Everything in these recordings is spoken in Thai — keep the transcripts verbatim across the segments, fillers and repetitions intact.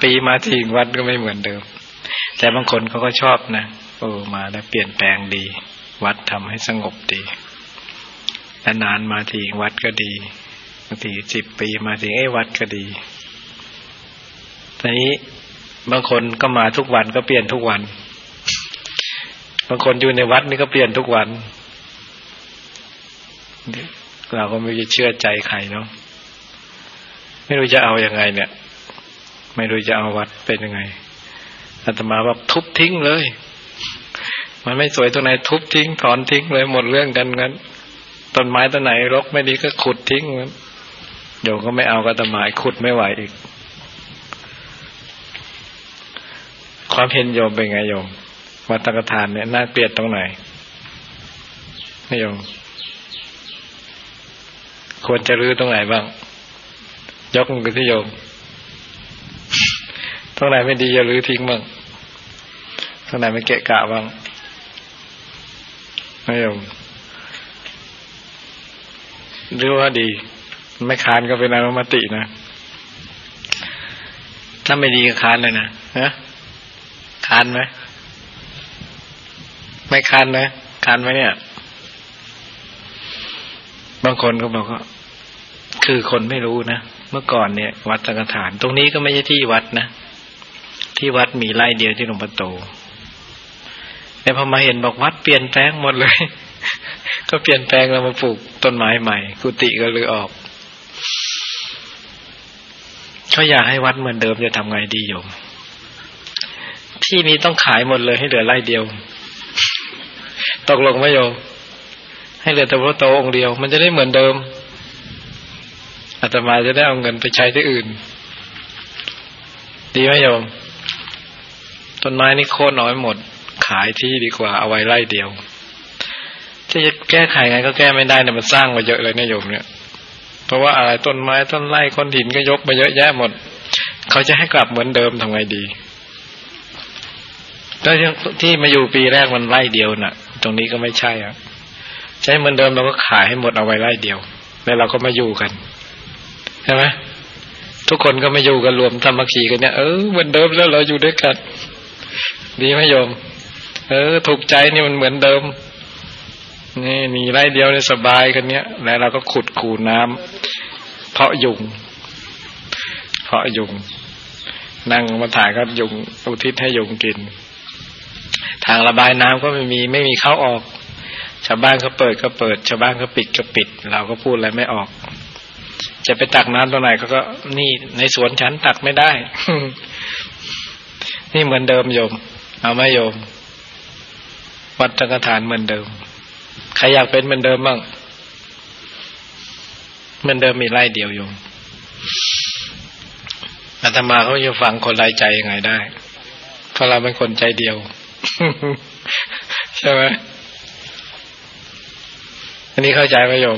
ปีมาทีวัดก็ไม่เหมือนเดิมแต่บางคนเขาก็ชอบนะโอ้มาแล้วเปลี่ยนแปลงดีวัดทำให้สงบดีนานๆมาทีวัดก็ดีบางทีสิบปีมาทีไอ้วัดก็ดีทีนี้บางคนก็มาทุกวันก็เปลี่ยนทุกวันบางคนอยู่ในวัดนี่ก็เปลี่ยนทุกวันเราก็ไม่รู้จะเชื่อใจใครเนาะไม่รู้จะเอายังไงเนี่ยไม่รู้จะเอาวัดเป็นยังไงอาตมาบอกทุบทิ้งเลยมันไม่สวยตรงไหนทุบทิ้งถอนทิ้งเลยหมดเรื่องกันงั้นต้นไม้ต้นไหนรกไม่ดีก็ขุดทิ้งงั้นโยมก็ไม่เอาอาตมาขุดไม่ไหวอีกความเห็นโยมเป็นไงโยมวัดสังฆทานเนี่ยน่าเกลียดตรงไหนโยมควรจะรื้อตรงไหนบ้างยกมือที่โยมตรงไหนไม่ดีอย่ารื้อทิ้งบ้างตรงไหนไม่เกะกะบ้างไม่โยมรื้อว่าดีไม่ค้านก็เป็นอนุมัตินะถ้าไม่ดีก็ค้านเลยนะฮะค้านไหมไม่ค้านนะค้านไหมเนี่ยบางคนก็บอกว่าคือคนไม่รู้นะเมื่อก่อนเนี่ยวัดสังฆทานตรงนี้ก็ไม่ใช่ที่วัดนะที่วัดมีไร่เดียวที่หลวงพ่อโตแต่พอมาเห็นบอกวัดเปลี่ยนแปลงหมดเลยก็เปลี่ยนแปลงแล้วมาปลูกต้นไม้ใหม่กุฏิก็เลยออกเขาอยากให้วัดเหมือนเดิมจะทำไงดีโยมที่นี้ต้องขายหมดเลยให้เหลือไร่เดียวตกลงไหมโยมให้เหลือแต่พระโตองค์เดียวมันจะได้เหมือนเดิมอาตมาจะได้เอาเงินไปใช้ที่อื่นดีไหมโยมต้นไม้นี่โค่นน้อยหมดขายที่ดีกว่าเอาไว้ไร่เดียวจะแก้ไขไงก็แก้ไม่ได้เนี่ยมันสร้างมาเยอะเลยนะโยมเนี่ยเพราะว่าอะไรต้นไม้ต้นไร่ก้อนหินก็ยกมาเยอะแยะหมดเขาจะให้กลับเหมือนเดิมทำไงดีก็ที่มาอยู่ปีแรกมันไร่เดียวน่ะตรงนี้ก็ไม่ใช่อ่ะใช้เหมือนเดิมเราก็ขายให้หมดเอาไว้ไร่เดียวแล้วเราก็มาอยู่กันใช่ไหมทุกคนก็มาอยู่กันรวมสามัคคีกันเนี่ยเออเหมือนเดิมแล้วเราอยู่ด้วยกันดีไหมโยมเออถูกใจนี่มันเหมือนเดิมนี่มีไร่เดียวเนี่ยสบายกันเนี้ยแล้วเราก็ขุดคูน้ำเพาะยุงเพาะยุงนั่งมาถ่ายก็ยุงอุทิศให้ยุงกินทางระบายน้ำก็ไม่มีไม่มีเข้าออกชาวบ้านเขาเปิดก็เปิดชาวบ้านเขาปิดก็ปิดเราก็พูดอะไรไม่ออกจะไปตักน้ำตรงไหนเขาก็นี่ในสวนฉันตักไม่ได้ นี่เหมือนเดิมโยมเอาไหมโยมวัดสังฆทานเหมือนเดิมใครอยากเป็นเหมือนเดิมบ้างเหมือนเดิมมีไร่เดียวโยมอาตมาเขาจะฟังคนไร้ใจยังไงได้เพราะเราเป็นคนใจเดียว ใช่ไหมอันนี้เข้าใจไหมโยม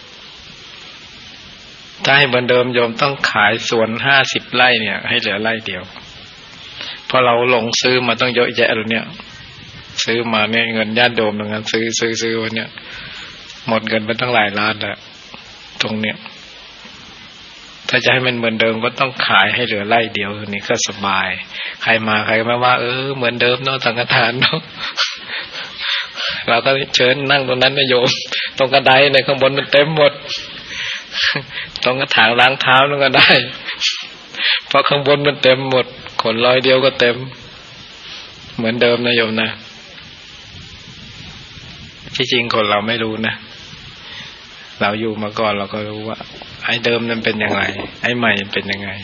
ถ้าให้เหมือนเดิมโยมต้องขายสวนห้าสิบไร่เนี่ยให้เหลือไร่เดียวเพราะเราหลงซื้อมาต้องเยอะแยะแล้วเนี่ยซื้อมาเนี่ยเงินญาติโยมทั้งนั้นซื้อซื้อซื้อวันเนี้ยหมดเงินไปตั้งหลายล้านแล้วตรงเนี้ยถ้าจะให้มันเหมือนเดิมก็ต้องขายให้เหลือไร่เดียวนี่ก็สบายใครมาใครมาว่าเออเหมือนเดิมเนาะสังฆทานเนาะเราก็เชิญนั่งตรงนั้นนะโยมตรงกระไดในข้างบนมันเต็มหมดตรงกระถางล้างเท้านั่นก็ได้เพราะข้างบนมันเต็มหมดขนร้อยเดียวก็เต็มเหมือนเดิมนะโยมนะที่จริงคนเราไม่รู้นะเราอยู่มาก่อนเราก็รู้ว่าไอ้เดิมนั้นเป็นยังไงไอ้ใหม่เป็นยังไง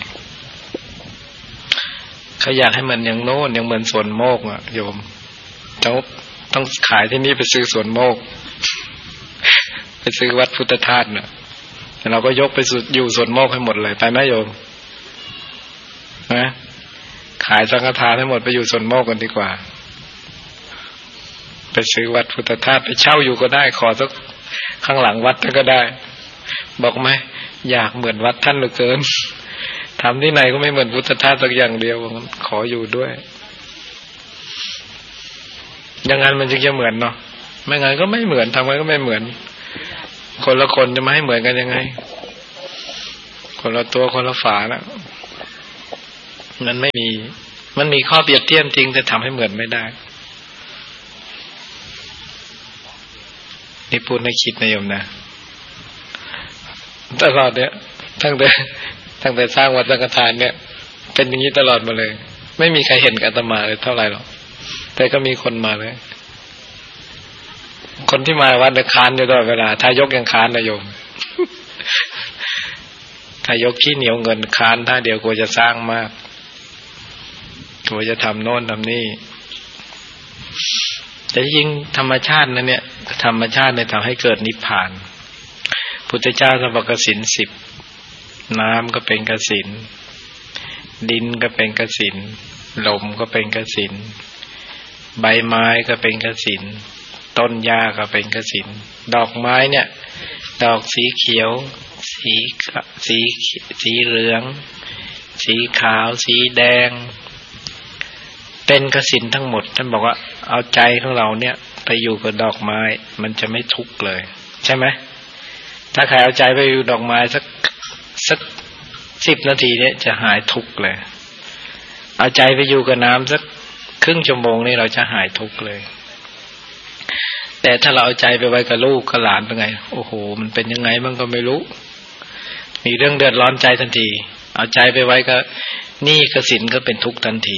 เขาอยากให้มันอย่างโน้นอย่างเหมือนสวนโมกอ่ะโยมเจ้าต้องขายที่นี่ไปซื้อสวนโมกไปซื้อวัดพุทธทาสน่ะแต่เราก็ยกไปอยู่สวนโมกให้หมดเลยไปไหมโยมนะขายสังฆทานให้หมดไปอยู่สวนโมกกันดีกว่าไปซื้อวัดพุทธทาสไปเช่าอยู่ก็ได้ขอสักข้างหลังวัดท่านก็ได้บอกไหมอยากเหมือนวัดท่านเหลือเกินทำที่ไหนก็ไม่เหมือนพุทธทาสสักอย่างเดียวขออยู่ด้วยอย่างนั้นมันจึงจะเหมือนเนาะไม่งั้นก็ไม่เหมือนทำไมก็ไม่เหมือนคนละคนจะมาให้เหมือนกันยังไงคนละตัวคนละฝานะมันไม่มีมันมีข้อเปรียบเทียบจริงแต่ทำให้เหมือนไม่ได้นี่พูดให้คิดนะโยมนะตลอดเนี่ยตั้งแต่ตั้งแต่สร้างวัดสังฆทานเนี่ยเป็นอย่างนี้ตลอดมาเลยไม่มีใครเห็นอาตมาเลยเท่าไหร่หรอกแต่ก็มีคนมาเลยคนที่มาวัดเนี่ยค้านอยู่ตลอดเวลาถ้ายกยังค้านนะโยมถ้ายกขี้เหนียวเงินค้านถ้าเดียวกลัวจะสร้างมากกลัวจะทำโน่นทำนี่แต่ยิ่งธรรมชาตินั่นเนี่ยธรรมชาติเนี่ยทำให้เกิดนิพพานพุทธเจ้าท่านบอกกสิณสิบน้ำก็เป็นกสิณดินก็เป็นกสิณลมก็เป็นกสิณใบไม้ก็เป็นกสิณต้นหญ้าก็เป็นกสิณดอกไม้เนี่ยดอกสีเขียวสีสีสีเหลืองสีขาวสีแดงเป็นกสิณทั้งหมดท่านบอกว่าเอาใจของเราเนี่ยไปอยู่กับดอกไม้มันจะไม่ทุกข์เลยใช่ไหมถ้าใครเอาใจไปอยู่ดอกไม้สักสักสิบนาทีเนี่ยจะหายทุกข์เลยเอาใจไปอยู่กับน้ำสักครึ่งชั่วโมงนี่เราจะหายทุกข์เลยแต่ถ้าเราเอาใจไปไว้กับลูกกับหลานเป็นไงโอ้โหมันเป็นยังไงมันก็ไม่รู้มีเรื่องเดือดร้อนใจทันทีเอาใจไปไว้กับนี่กสิณก็เป็นทุกข์ทันที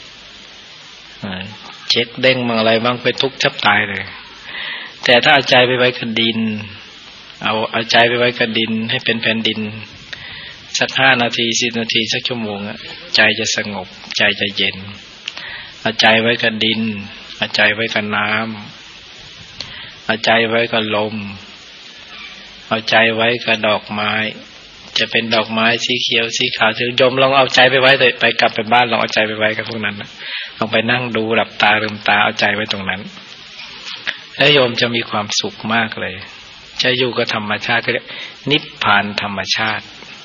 เช็คเด้งบางอะไรบ้างเป็นทุกข์ชับตายเลยแต่ถ้าเอาใจไปไว้กับดินเอาเอาใจไปไว้กับดินให้เป็นแผ่นดินสักห้านาทีสิบนาทีสักชั่วโมงอะใจจะสงบใจจะเย็นเอาใจไว้กับดินเอาใจไว้กับน้ำเอาใจไว้กับลมเอาใจไว้กับดอกไม้จะเป็นดอกไม้สีเขียวสีขาวสียมลองเอาใจไปไว้ไปกลับไปบ้านลองเอาใจไปไว้กับพวกนั้นนะลองไปนั่งดูหลับตาลืมตาเอาใจไว้ตรงนั้นแล้วโยมจะมีความสุขมากเลยจะอยู่กับธรรมชาติก็เรียกนิพพานธรรมชาติ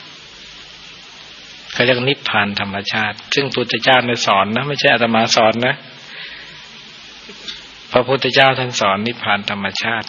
เขาเรียกนิพพานธรรมชาติซึ่งพุทธเจ้าเนี่ยสอนนะไม่ใช่อาตมาสอนนะพระพุทธเจ้าท่านสอนนิพพานธรรมชาติ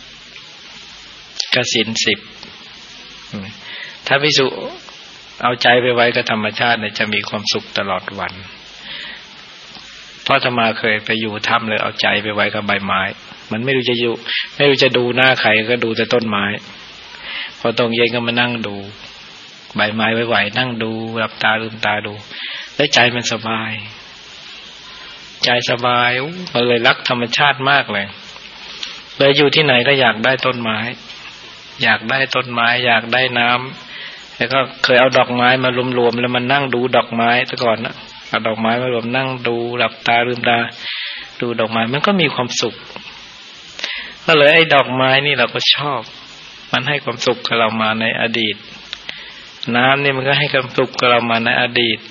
กสิณสิบถ้าภิกษุเอาใจไปไว้กับธรรมชาติเนี่ยจะมีความสุขตลอดวันเพราะอาตมาเคยไปอยู่ถ้ำเลยเอาใจไปไว้กับใบไม้มันไม่รู้จะอยู่ไม่รู้จะดูหน้าใครก็ดูแต่ต้นไม้พอตรงเย็นก็มานั่งดูใบไม้ไหวๆนั่งดูหลับตาลืมตาดูแล้วใจมันสบายใจสบายมันเลยรักธรรมชาติมากเลยเลยอยู่ที่ไหนก็อยากได้ต้นไม้อยากได้ต้นไม้อยากได้น้ำแล้วก็เคยเอาดอกไม้มารวมๆแล้วมันนั่งดูดอกไม้แต่ก่อนนะเอาดอกไม้มารวมนั่งดูหลับตาลืมตาดูดอกไม้มันก็มีความสุขก็เลยไอ้ดอกไม้นี่เราก็ชอบมันให้ความสุขกับเรามาในอดีตน้ำนี่มันก็ให้ความสุขกับเรามาในอดีต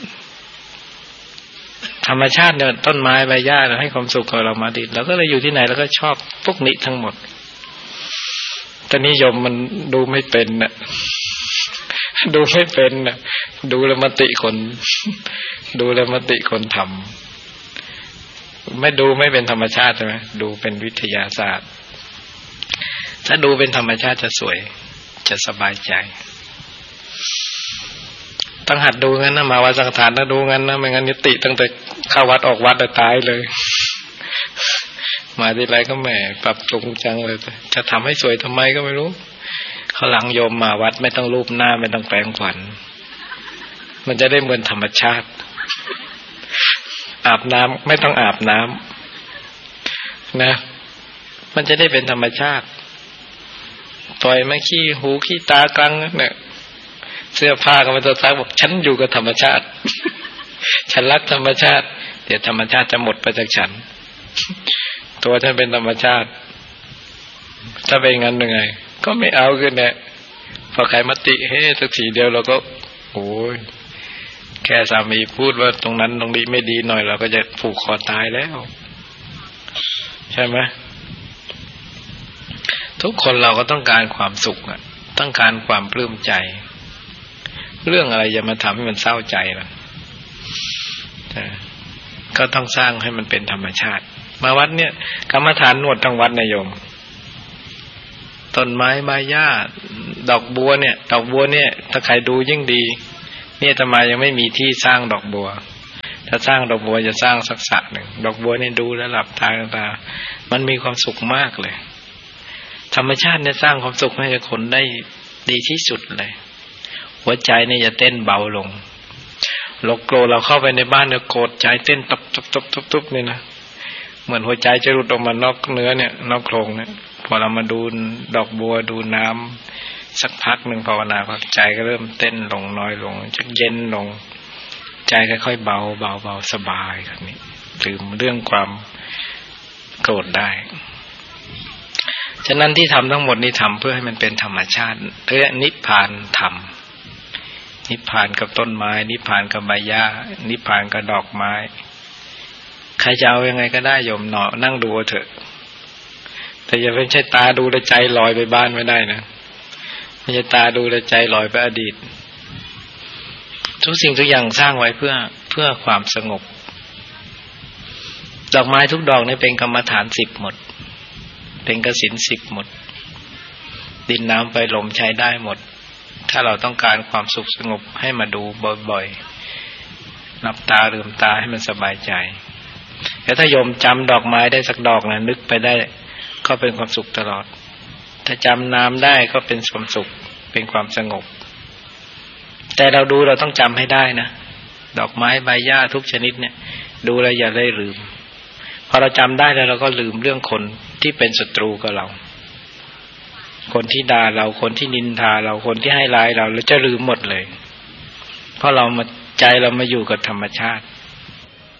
ธรรมชาติเนี่ยต้นไม้ใบหญ้าเราให้ความสุขกับเรามาอดีตเราก็เลยอยู่ที่ไหนเราก็ชอบพวกนี้ทั้งหมดแต่นิยมมันดูไม่เป็นน่ะดูไม่เป็นน่ะดูแล้วมติคนดูแล้วมติคนทำไม่ดูไม่เป็นธรรมชาติใช่ไหมดูเป็นวิทยาศาสตร์ถ้าดูเป็นธรรมชาติจะสวยจะสบายใจต้องหัดดูงั้นนะมาวัดสังฆทานนะดูงั้นนะไม่งั้นนิติตั้งแต่เข้าวัดออกวัดจะตายเลยมาทีไรก็แหมปรับปรุงจังเลยจะทำให้สวยทำไมก็ไม่รู้เขาหลังโยมมาวัดไม่ต้องรูปหน้าไม่ต้องแปรงขวัญมันจะได้เหมือนธรรมชาติอาบน้ำไม่ต้องอาบน้ำนะมันจะได้เป็นธรรมชาติปล่อยไม่ขี้หูขี้ตากลางเนี่ยเสื้อผ้าก็มันจะซักบอกฉันอยู่กับธรรมชาติฉันรักธรรมชาติเดี๋ยวธรรมชาติจะหมดไปจากฉันตัวฉันเป็นธรรมชาติถ้าเป็นงั้นยังไงก็ไม่เอาขึ้นแน่พอใครมาติเฮ้สักทีเดียวเราก็โอ้ยแค่สามีพูดว่าตรงนั้นตรงนี้ไม่ดีหน่อยเราก็จะผูกคอตายแล้วใช่ไหมทุกคนเราก็ต้องการความสุขอ่ะต้องการความปลื้มใจเรื่องอะไรจะมาทำให้มันเศร้าใจล่ะก็ต้องสร้างให้มันเป็นธรรมชาติมาวัดเนี่ยกรรมฐานนวดทั้งวัดนะโยมต้นไม้ใบหญ้าดอกบัวเนี่ยดอกบัวเนี่ยถ้าใครดูยิ่งดีนี่อาตมายังไม่มีที่สร้างดอกบัวถ้าสร้างดอกบัวจะสร้างสักสระหนึ่งดอกบัวนี่ดูแล้วหลับตาตามันมีความสุขมากเลยธรรมชาติเนี่ยสร้างความสุขให้กับคนได้ดีที่สุดเลยหัวใจเนี่ยจะเต้นเบาลงเราโกรธเราเข้าไปในบ้านเนี่ยโกรธใจเต้นตุบตุบตุบตุบตุบเนี่ยนะเหมือนหัวใจจะหลุดออกมานอกเนื้อเนี่ยนอกโครงเนี่ยพอเรามาดูดอกบัวดูน้ำสักพักหนึ่งภาวนาพักใจก็เริ่มเต้นลงน้อยลงจะเย็นลงใจค่อยๆเบาเบาเบาสบายครับนี่ลืมเรื่องความโกรธได้ฉะนั้นที่ทำทั้งหมดนี้ทำเพื่อให้มันเป็นธรรมชาติเพื่อนิพพานธรรมนิพพานกับต้นไม้นิพพานกับใบหญ้านิพพานกับดอกไม้ใครจะเอายังไงก็ได้โยมเนาะนั่งดูเถอะแต่อย่าเป็นใช้ตาดูแล้วใจลอยไปบ้านไม่ได้นะไม่ใช่ตาดูแล้วใจลอยไปอดีตทุกสิ่งทุกอย่างสร้างไว้เพื่อเพื่อความสงบดอกไม้ทุกดอกนี่เป็นกรรมฐานสิบหมดเป็นกสิณสิบหมดดินน้ำไฟลมใช้ได้หมดถ้าเราต้องการความสุขสงบให้มาดูบ่อยๆหลับตาลืมตาให้มันสบายใจแล้วถ้าโยมจำดอกไม้ได้สักดอกนะนึกไปได้ก็เป็นความสุขตลอดถ้าจำน้ำได้ก็เป็นความสุขเป็นความสงบแต่เราดูเราต้องจำให้ได้นะดอกไม้ใบหญ้าทุกชนิดเนี่ยดูแล้วอย่าได้ลืมพอเราจำได้แล้วเราก็ลืมเรื่องคนที่เป็นศัตรูกับเราคนที่ด่าเราคนที่นินทาเราคนที่ให้ร้ายเราเราจะลืมหมดเลยเพราะเรามาใจเรามาอยู่กับธรรมชาติ